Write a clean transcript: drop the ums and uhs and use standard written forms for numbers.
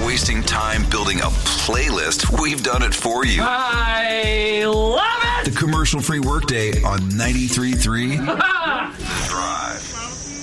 wasting time building a playlist. We've done it for you. I love it! The commercial-free workday on 93.3 Drive.